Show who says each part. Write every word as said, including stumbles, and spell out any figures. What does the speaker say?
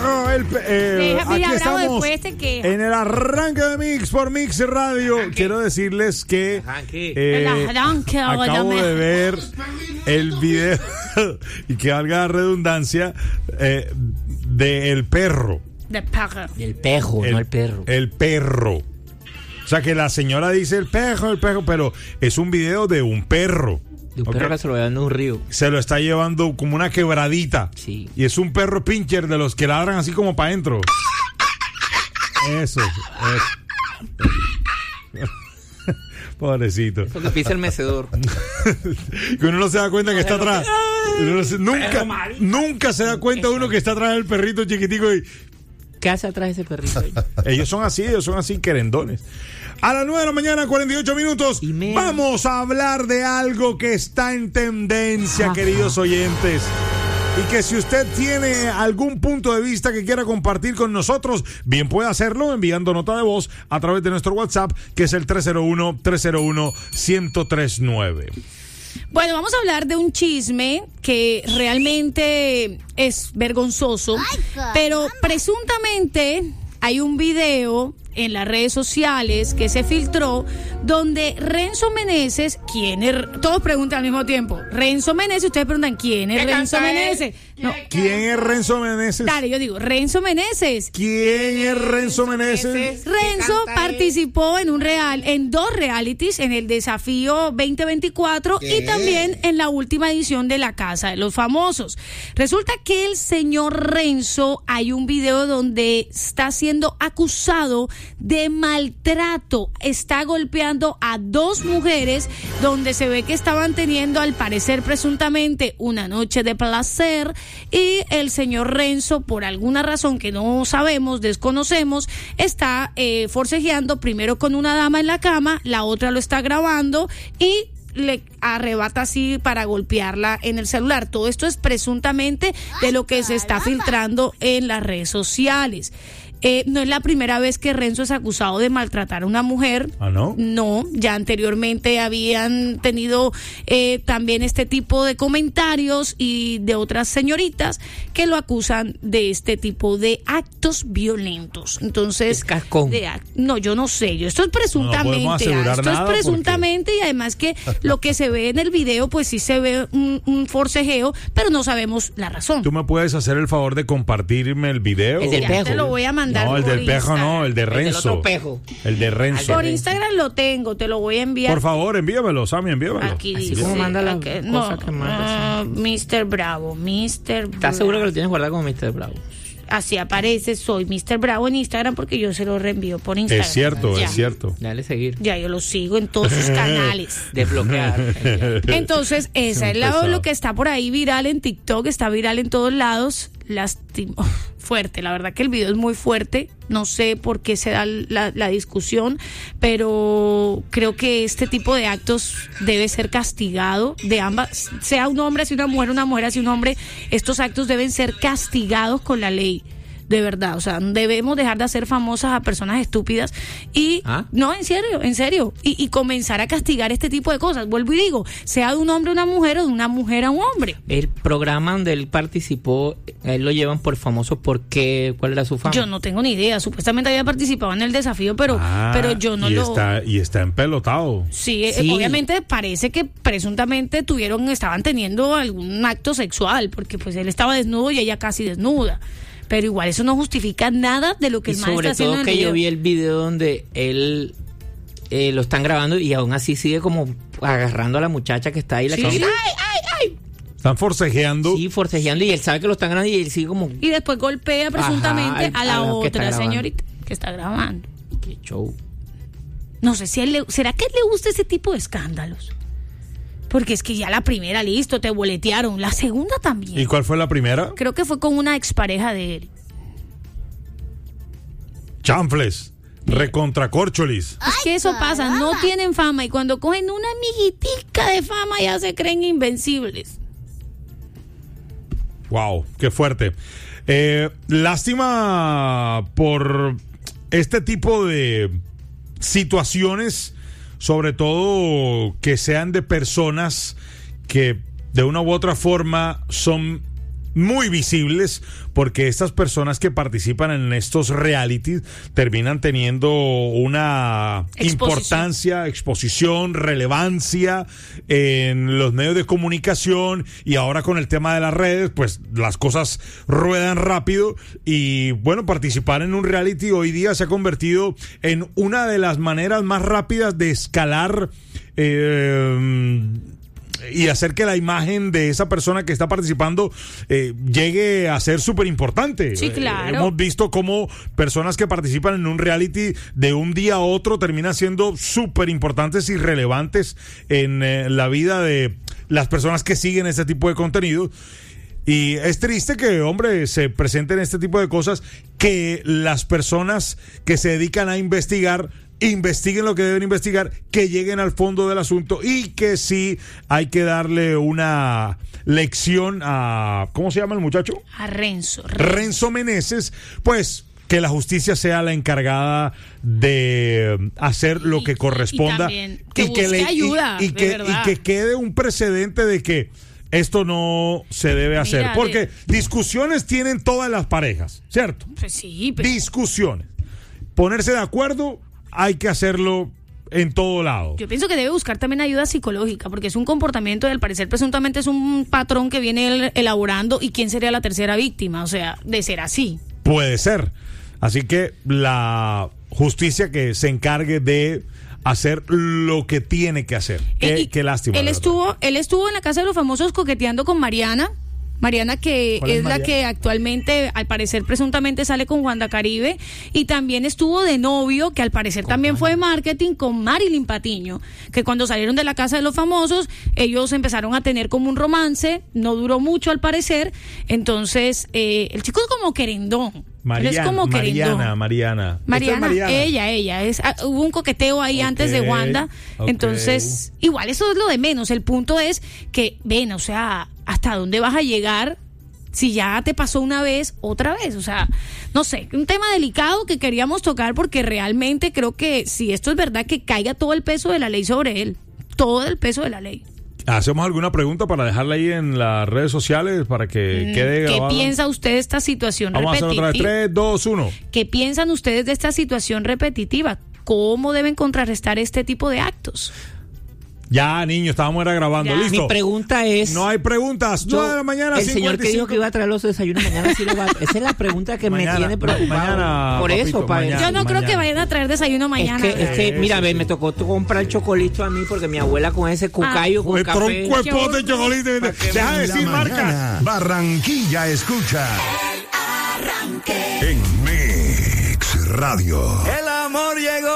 Speaker 1: perro, el pe- eh,
Speaker 2: Deja, mira,
Speaker 1: aquí
Speaker 2: bravo,
Speaker 1: estamos
Speaker 2: después te quejas.
Speaker 1: en el arranque de Mix por Mix Radio.
Speaker 3: Arranque.
Speaker 1: Quiero decirles que
Speaker 3: Arranque.
Speaker 1: eh,
Speaker 2: El arranque,
Speaker 1: acabo
Speaker 2: óyame.
Speaker 1: de ver el video y que valga la redundancia eh, de el perro.
Speaker 2: De perro.
Speaker 3: El perro, no el perro.
Speaker 1: El perro. O sea que la señora dice el perro, el perro, pero es un video de un perro.
Speaker 3: De un
Speaker 1: ¿ok?
Speaker 3: perro que se lo lleva en un río.
Speaker 1: Se lo está llevando como una quebradita.
Speaker 3: Sí.
Speaker 1: Y es un perro pincher de los que ladran así como para adentro. Eso, eso. Pobrecito.
Speaker 3: Eso que pisa el mecedor.
Speaker 1: Que uno no se da cuenta que está atrás. Uno no se- nunca,
Speaker 3: Perro mal.
Speaker 1: nunca se da cuenta uno que está atrás del perrito chiquitico. Y
Speaker 3: ¿Qué hace atrás ese perrito ahí?
Speaker 1: ellos son así, ellos son así querendones. A las nueve de la mañana, cuarenta y ocho minutos,
Speaker 3: Y menos.
Speaker 1: vamos a hablar de algo que está en tendencia,
Speaker 3: Ajá.
Speaker 1: queridos oyentes. Y que si usted tiene algún punto de vista que quiera compartir con nosotros, bien puede hacerlo enviando nota de voz a través de nuestro WhatsApp, que es el tres cero uno, tres cero uno, uno cero tres nueve.
Speaker 2: Bueno, vamos a hablar de un chisme que realmente es vergonzoso, pero presuntamente hay un video en las redes sociales que se filtró donde Renzo Meneses, ¿quién es? Todos preguntan al mismo tiempo. Renzo Meneses, ustedes preguntan ¿quién es Renzo Meneses? No,
Speaker 1: ¿Quién es Renzo Meneses?
Speaker 2: dale, yo digo Renzo Meneses.
Speaker 1: ¿Quién es Renzo Meneses?
Speaker 2: Renzo participó en un real, en dos realities, en el Desafío veinte veinticuatro y también en la última edición de La Casa de los Famosos. Resulta que el señor Renzo, hay un video donde está siendo acusado de maltrato, está golpeando a dos mujeres donde se ve que estaban teniendo, al parecer presuntamente, una noche de placer, y el señor Renzo, por alguna razón que no sabemos, desconocemos, está eh, forcejeando primero con una dama en la cama, la otra lo está grabando y le arrebata así para golpearla en el celular. Todo esto es presuntamente de lo que se está filtrando en las redes sociales. Eh, no es la primera vez que Renzo es acusado de maltratar a una mujer.
Speaker 1: ¿Ah, no?
Speaker 2: No, ya anteriormente habían tenido eh, también este tipo de comentarios y de otras señoritas que lo acusan de este tipo de actos violentos. Entonces,
Speaker 3: Es cascón.
Speaker 2: de act- no, yo no sé, yo esto es presuntamente,
Speaker 1: No podemos asegurar
Speaker 2: esto
Speaker 1: nada
Speaker 2: es presuntamente y además que lo que se ve en el video, pues sí se ve un, un forcejeo, pero no sabemos la razón.
Speaker 1: ¿Tú me puedes hacer el favor de compartirme el video?
Speaker 3: El del
Speaker 2: Ya
Speaker 3: pejo.
Speaker 2: te lo voy a mandar.
Speaker 1: No, el
Speaker 2: por
Speaker 1: del pejo
Speaker 2: Instagram.
Speaker 1: no, el de
Speaker 3: El del
Speaker 1: Renzo.
Speaker 3: otro pejo.
Speaker 1: El de Renzo.
Speaker 2: Por Instagram lo tengo, te lo voy a enviar.
Speaker 1: Por favor, envíamelo, Sammy, envíamelo.
Speaker 2: Aquí
Speaker 3: Así
Speaker 2: dice.
Speaker 3: como manda las
Speaker 2: aquí-
Speaker 3: cosas
Speaker 2: no,
Speaker 3: que manda,
Speaker 2: ah, mister Bravo, mister Bravo.
Speaker 3: ¿Estás seguro que lo tienes guardado como mister Bravo?
Speaker 2: Así aparece, soy mister Bravo en Instagram porque yo se lo reenvío por Instagram.
Speaker 1: Es cierto,
Speaker 2: Ya.
Speaker 1: es cierto.
Speaker 3: Dale seguir.
Speaker 2: Ya yo lo sigo en todos sus canales.
Speaker 3: Desbloquear.
Speaker 2: Entonces, esa es la,
Speaker 1: pesado.
Speaker 2: lo que está por ahí viral en TikTok, está viral en todos lados. Lastimo, fuerte, la verdad que el video es muy fuerte. No sé por qué se da la, la discusión, pero creo que este tipo de actos debe ser castigado de ambas, sea un hombre, sea una mujer, una mujer, sea un hombre. Estos actos deben ser castigados con la ley. De verdad, o sea, debemos dejar de hacer famosas a personas estúpidas y,
Speaker 3: ¿Ah?
Speaker 2: no, en serio, en serio, y, y comenzar a castigar este tipo de cosas. Vuelvo y digo, sea de un hombre a una mujer o de una mujer a un hombre.
Speaker 3: El programa donde él participó, él lo llevan por famoso. ¿Por qué? ¿Cuál era su fama?
Speaker 2: Yo no tengo ni idea, supuestamente había participado en el desafío, pero,
Speaker 1: Ah,
Speaker 2: pero yo no
Speaker 1: y
Speaker 2: lo...
Speaker 1: Está, y está empelotado.
Speaker 2: Sí, eh,
Speaker 3: Sí.
Speaker 2: obviamente parece que presuntamente tuvieron, estaban teniendo algún acto sexual, porque pues él estaba desnudo y ella casi desnuda. Pero igual eso no justifica nada de lo que
Speaker 3: Y
Speaker 2: el man
Speaker 3: sobre
Speaker 2: está haciendo
Speaker 3: todo
Speaker 2: en
Speaker 3: que
Speaker 2: el video.
Speaker 3: yo vi el video donde él eh, lo están grabando y aún así sigue como agarrando a la muchacha que está ahí. La
Speaker 2: Sí,
Speaker 3: que
Speaker 2: sí.
Speaker 3: grita, ¡ay, ay, ay!
Speaker 1: Están forcejeando.
Speaker 3: Sí, forcejeando y él sabe que lo están grabando y él sigue como...
Speaker 2: Y después golpea presuntamente
Speaker 3: Ajá,
Speaker 2: a la
Speaker 3: a la que está
Speaker 2: otra
Speaker 3: grabando.
Speaker 2: señorita que está grabando.
Speaker 3: ¡Qué show!
Speaker 2: No sé si a él le, ¿será que a él le gusta ese tipo de escándalos? Porque es que ya la primera, listo, te boletearon. La segunda también.
Speaker 1: ¿Y cuál fue la primera?
Speaker 2: Creo que fue con una expareja de él.
Speaker 1: Chanfles. Recontracorcholis.
Speaker 2: Es que eso pasa, no tienen fama y cuando cogen una amiguitica de fama ya se creen invencibles.
Speaker 1: Wow, qué fuerte. Eh, lástima por este tipo de situaciones, sobre todo que sean de personas que de una u otra forma son muy visibles, porque estas personas que participan en estos realities terminan teniendo una
Speaker 2: Exposición.
Speaker 1: importancia, exposición, relevancia en los medios de comunicación, y ahora con el tema de las redes, pues las cosas ruedan rápido, y bueno, participar en un reality hoy día se ha convertido en una de las maneras más rápidas de escalar eh, y hacer que la imagen de esa persona que está participando eh, llegue a ser súper importante.
Speaker 2: Sí, claro.
Speaker 1: Eh, hemos visto cómo personas que participan en un reality de un día a otro terminan siendo súper importantes y relevantes en eh, la vida de las personas que siguen este tipo de contenido. Y es triste que, hombre, se presenten este tipo de cosas, que las personas que se dedican a investigar investiguen lo que deben investigar, que lleguen al fondo del asunto, y que sí hay que darle una lección a, ¿cómo se llama el muchacho?
Speaker 2: A Renzo. Renzo,
Speaker 1: Renzo Meneses, pues que la justicia sea la encargada de hacer lo que corresponda,
Speaker 2: y, y, que, y que le ayuda,
Speaker 1: y, y, que, y que quede un precedente de que esto no se debe hacer. Mira, porque de... discusiones tienen todas las parejas, ¿cierto?
Speaker 2: Pues sí, pero...
Speaker 1: discusiones. Ponerse de acuerdo, hay que hacerlo en todo lado.
Speaker 2: Yo pienso que debe buscar también ayuda psicológica, porque es un comportamiento, al parecer presuntamente es un patrón que viene elaborando, y quién sería la tercera víctima, o sea, de ser así.
Speaker 1: Puede ser. Así que la justicia que se encargue de hacer lo que tiene que hacer. Qué,
Speaker 2: y,
Speaker 1: qué lástima.
Speaker 2: Él estuvo, él estuvo en la Casa de los Famosos coqueteando con Mariana. Mariana, que es, es la que actualmente, al parecer, presuntamente sale con Wanda Caribe, y también estuvo de novio, que al parecer también fue de marketing, con Marilyn Patiño, que cuando salieron de la Casa de los Famosos, ellos empezaron a tener como un romance, no duró mucho al parecer, entonces eh, el chico es como querendón.
Speaker 1: Mariana,
Speaker 2: es como
Speaker 1: Mariana, Mariana.
Speaker 2: Mariana,
Speaker 1: Mariana,
Speaker 2: ella, ella. Es, ah, hubo un coqueteo ahí okay, antes de Wanda. Okay. Entonces, igual eso es lo de menos. El punto es que, ven, o sea, ¿hasta dónde vas a llegar si ya te pasó una vez, otra vez? O sea, no sé, un tema delicado que queríamos tocar, porque realmente creo que si esto es verdad, que caiga todo el peso de la ley sobre él. Todo el peso de la ley.
Speaker 1: ¿Hacemos alguna pregunta para dejarla ahí en las redes sociales para que
Speaker 2: mm,
Speaker 1: quede grabado?
Speaker 2: ¿Qué piensa usted de esta situación
Speaker 1: Vamos
Speaker 2: repetitiva?
Speaker 1: Vamos a hacer otra vez. tres, dos, uno.
Speaker 2: ¿Qué piensan ustedes de esta situación repetitiva? ¿Cómo deben contrarrestar este tipo de actos?
Speaker 1: Ya, niño, estábamos era grabando. Ya. Listo.
Speaker 3: Mi pregunta es...
Speaker 1: No hay preguntas. nueve de la mañana,
Speaker 3: el señor que dijo que iba a traer los desayunos mañana, sí le va... Esa es la pregunta que mañana, me tiene preocupado.
Speaker 1: Mañana,
Speaker 3: Por
Speaker 1: papito,
Speaker 3: eso, padre.
Speaker 2: Yo no
Speaker 1: mañana.
Speaker 2: creo que vayan a traer desayuno mañana.
Speaker 3: Es que, es que mira, ve, me tocó comprar chocolito a mí, porque mi abuela con ese cucayo
Speaker 2: ah,
Speaker 3: con
Speaker 1: pues
Speaker 3: café...
Speaker 1: Tronco de pote de chocolate. Deja de decir marca.
Speaker 4: Barranquilla escucha El Arranque en Mix Radio.
Speaker 5: El amor llegó.